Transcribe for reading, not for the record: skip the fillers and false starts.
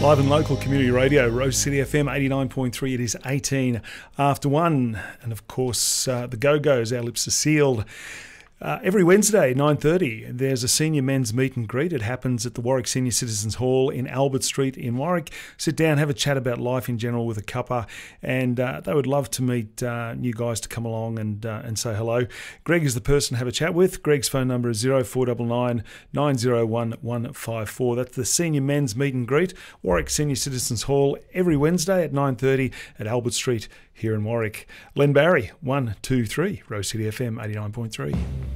Live and local community radio, Rose City FM 89.3. It is 18 after 1. And of course, the Go-Go's, Our Lips Are Sealed. Every Wednesday, 9:30, there's a senior men's meet and greet. It happens at the Warwick Senior Citizens Hall in Albert Street in Warwick. Sit down, have a chat about life in general with a cuppa, and they would love to meet new guys to come along and say hello. Greg is the person to have a chat with. Greg's phone number is 0499 901 154. That's the senior men's meet and greet, Warwick Senior Citizens Hall, every Wednesday at 9:30 at Albert Street here in Warwick. Len Barry, 1, 2, 3, Rose City FM 89.3.